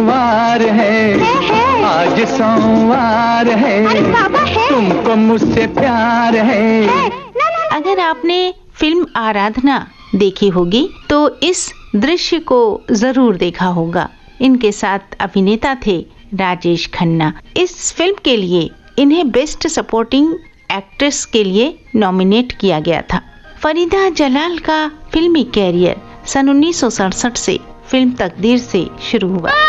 बुधवार है, आज सोमवार है, तुमको मुझसे प्यार है। अगर आपने फिल्म आराधना देखी होगी तो इस दृश्य को जरूर देखा होगा। इनके साथ अभिनेता थे राजेश खन्ना। इस फिल्म के लिए इन्हें बेस्ट सपोर्टिंग एक्ट्रेस के लिए नॉमिनेट किया गया था। फरीदा जलाल का फिल्मी कैरियर सन 1967 से फिल्म तकदीर से शुरू हुआ।